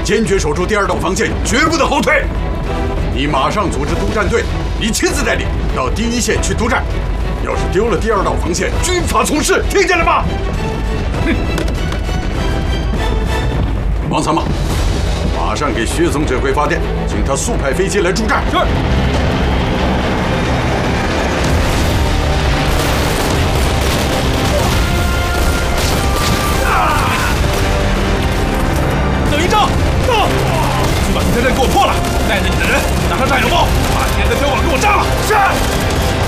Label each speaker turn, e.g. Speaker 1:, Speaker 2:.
Speaker 1: 坚决守住第2道防线，绝不得后退。你马上组织督战队，你亲自带领到第1线去督战。要是丢了第2道防线，军法从事，听见了吗？哼！王参谋，马上给薛总指挥发电，请他速派飞机来助战。是。